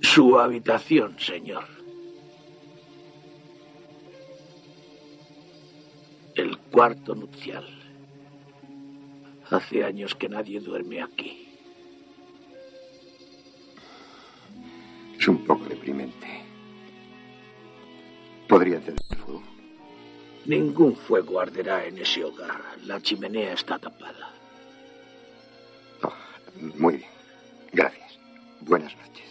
Su habitación, señor. El cuarto nupcial. Hace años que nadie duerme aquí. Es un poco deprimente. ¿Podría encender el fuego? Ningún fuego arderá en ese hogar. La chimenea está tapada. Oh, muy bien. Gracias. Buenas noches.